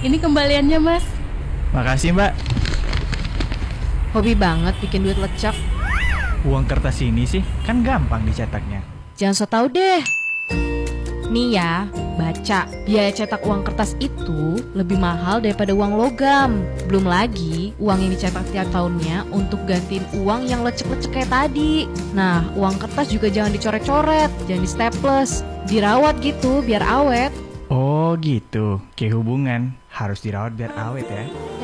Ini kembaliannya, Mas. Makasih, Mbak. Hobi banget bikin duit lecek. Uang kertas ini sih kan gampang dicetaknya. Jangan so tau deh. Nih ya, baca. Biaya cetak uang kertas itu lebih mahal daripada uang logam. Belum lagi uang yang dicetak tiap tahunnya untuk gantiin uang yang lecek-lecek kayak tadi. Nah, uang kertas juga jangan dicoret-coret, jangan di staples. Dirawat gitu biar awet. Oh gitu, kayak hubungan harus dirawat biar awet ya.